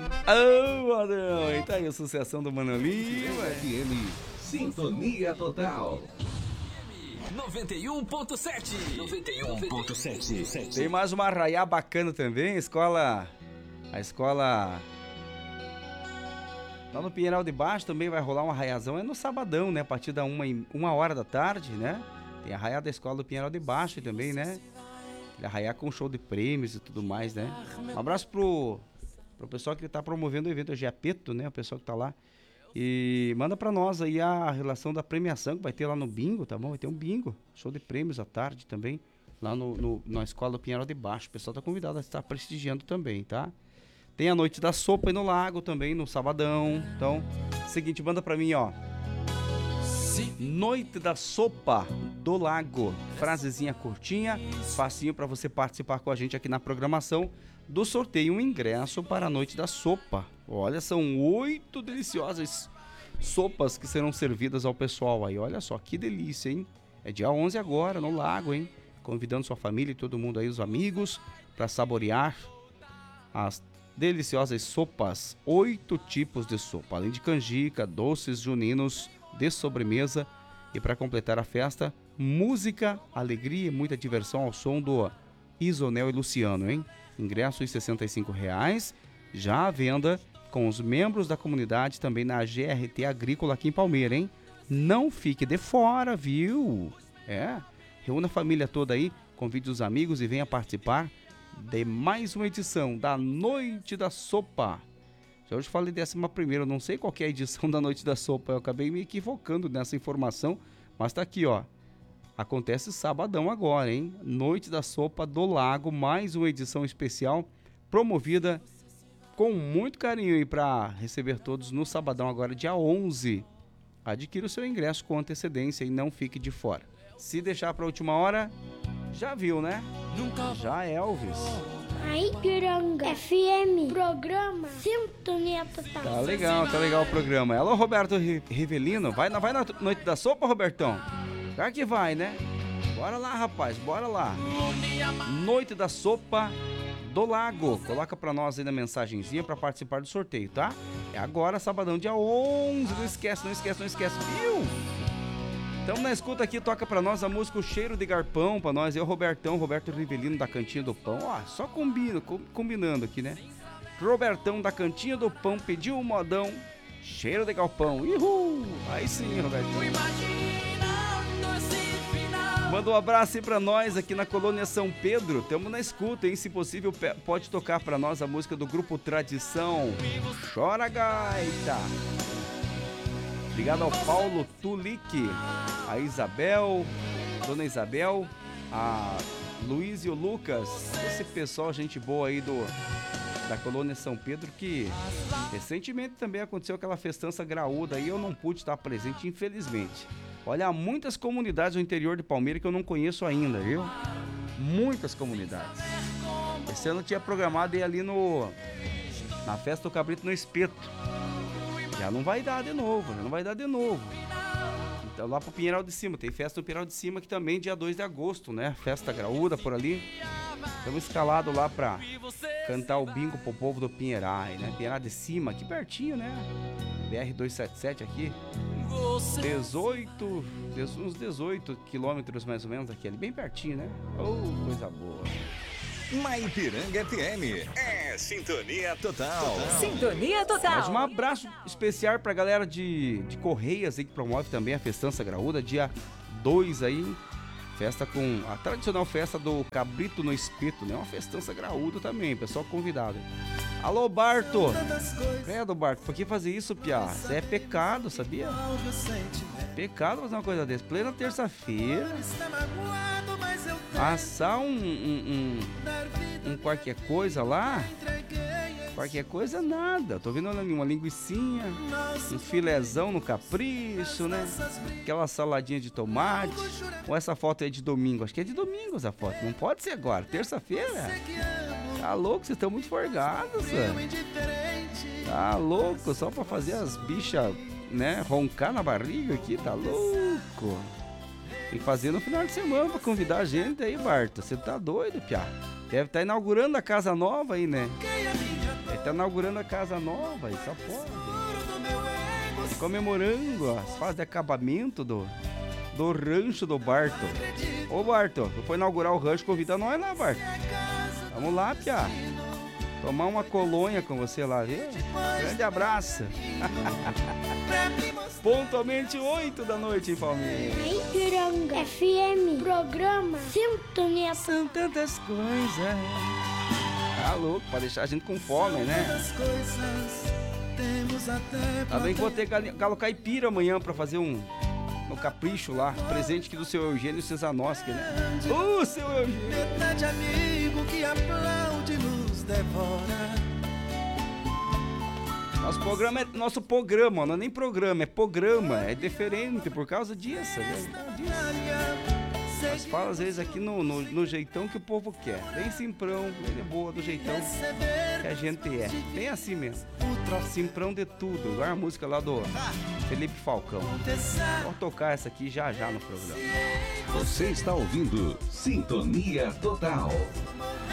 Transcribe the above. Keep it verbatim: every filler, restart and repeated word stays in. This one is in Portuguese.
Ô, boa noite. Tá aí a sucessão do Manolinho. F M, Sintonia Total. noventa e um ponto sete. noventa e um ponto sete. Tem mais uma arraiá bacana também, escola... A escola... Lá no Pinheiral de Baixo também vai rolar um arraiazão, é no sabadão, né? A partir da uma, uma hora da tarde, né? Tem arraiá da escola do Pinheiral de Baixo também, né? Arraiá com show de prêmios e tudo mais, né? Um abraço pro, pro pessoal que tá promovendo o evento, o Giapeto, né? O pessoal que tá lá. E manda pra nós aí a relação da premiação que vai ter lá no bingo, tá bom? Vai ter um bingo, show de prêmios à tarde também, lá no, no, na escola do Pinheiral de Baixo. O pessoal tá convidado a estar prestigiando também, tá? Tem a noite da sopa aí no lago também, no sabadão. Então, seguinte, manda pra mim, ó. Noite da sopa do lago. Frasezinha curtinha, facinho pra você participar com a gente aqui na programação do sorteio. Um ingresso para a noite da sopa. Olha, são oito deliciosas sopas que serão servidas ao pessoal aí. Olha só, que delícia, hein? É dia onze agora, no lago, hein? Convidando sua família e todo mundo aí, os amigos, para saborear as deliciosas sopas, oito tipos de sopa, além de canjica, doces juninos de sobremesa e para completar a festa, música, alegria e muita diversão ao som do Isonel e Luciano, hein? Ingressos sessenta e cinco reais, já à venda com os membros da comunidade também na G R T Agrícola aqui em Palmeira, hein? Não fique de fora, viu? É, reúna a família toda aí, convide os amigos e venha participar de mais uma edição da Noite da Sopa. Já hoje falei décima primeira, eu não sei qual que é a edição da Noite da Sopa, eu acabei me equivocando nessa informação, mas tá aqui, ó. Acontece sabadão agora, hein? Noite da Sopa do Lago, mais uma edição especial, promovida com muito carinho aí para receber todos no sabadão agora, dia onze. Adquira o seu ingresso com antecedência e não fique de fora. Se deixar para a última hora, já viu, né? Já Elvis. Aí, Piranga F M, programa Sintonia Total. Tá legal, tá legal o programa. Alô, Roberto Rivelino, vai na, vai na Noite da Sopa, Robertão? Claro que vai, né? Bora lá, rapaz, bora lá. Noite da Sopa do Lago. Coloca pra nós aí na mensagenzinha pra participar do sorteio, tá? É agora, sabadão, dia onze. Não esquece, não esquece, não esquece, viu? Então na escuta aqui, toca pra nós a música O Cheiro de Garpão, pra nós, eu, Robertão, Roberto Rivelino da Cantinha do Pão, ó, só combina, com, combinando aqui, né? Robertão da Cantinha do Pão pediu um modão, Cheiro de Galpão, uhul, aí sim, Robertão. Manda um abraço aí pra nós aqui na Colônia São Pedro, tamo na escuta, hein? Se possível, pode tocar pra nós a música do Grupo Tradição, Chora Gaita. Obrigado ao Paulo Tulique, a Isabel, Dona Isabel, a Luiz e o Lucas, esse pessoal, gente boa aí do, da Colônia São Pedro, que recentemente também aconteceu aquela festança graúda aí, eu não pude estar presente, infelizmente. Olha, há muitas comunidades no interior de Palmeira que eu não conheço ainda, viu? Muitas comunidades. Esse ano tinha programado ir ali no, na festa do Cabrito no Espeto. Já não vai dar de novo, já não vai dar de novo. Então lá pro Pinheiral de Cima, tem festa no Pinheiral de Cima que também dia dois de agosto, né? Festa graúda por ali. Estamos escalados lá pra cantar o bingo pro povo do Pinheirai, né? Pinheiral de Cima, aqui pertinho, né? B R duzentos e setenta e sete aqui. dezoito, uns dezoito quilômetros mais ou menos aqui, ali bem pertinho, né? Oh, coisa boa. Na Ipiranga F M, é Sintonia Total. Sintonia Total. Mais um abraço especial pra galera de, de Correias aí que promove também a Festança Graúda, dia dois aí, festa com a tradicional festa do Cabrito no Espeto, né? Uma festança graúda também, pessoal convidado. Alô, Barto! Credo, Barto, por que fazer isso, piá? Isso é pecado, sabia? É pecado fazer uma coisa dessa. Plena terça-feira, assar um, um, um, um qualquer coisa lá, qualquer coisa nada. Tô vendo uma linguicinha, um filézão no capricho, né? Aquela saladinha de tomate. Ou essa foto é de domingo? Acho que é de domingo essa foto. Não pode ser agora. Terça-feira? Tá louco? Vocês estão muito forgados, sabe? Tá louco? Só pra fazer as bichas, né? Roncar na barriga aqui. Tá louco? Tem que fazer no final de semana pra convidar a gente aí, Barto. Você tá doido, piá? Deve estar inaugurando a casa nova aí, né? É tá inaugurando a casa nova, e só pode. Comemorando as fases de acabamento do, do rancho do Barto. Ô Barto, eu for inaugurar o rancho, convida nós lá, Barto. Vamos lá, piá. Tomar uma colônia com você lá, viu? Grande abraço. Pontualmente oito da noite em Palmeiras. Ipiranga F M, programa Sintonia. São tantas coisas. Tá louco, pra deixar a gente com fome, né? Tá bem que vou ter galo caipira amanhã pra fazer um... no capricho lá, presente aqui do seu Eugênio Cesanoski, né? Ô, uh, seu Eugênio! Metade amigo que aplaude nos devora. Nosso programa é nosso programa, não é nem programa, é programa, é diferente por causa disso, né? Nós fala às vezes aqui no, no, no jeitão que o povo quer, bem simprão, bem de boa, do jeitão que a gente é, bem assim mesmo. Simprão de tudo, igual a música lá do Felipe Falcão. Vamos tocar essa aqui já já no programa. Você está ouvindo Sintonia Total.